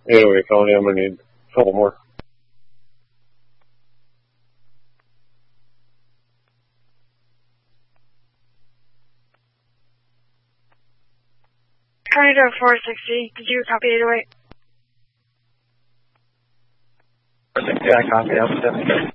Anyway, Tony, I'm going to need a couple more. Tornado 460, did you copy 808? Yeah, I copy.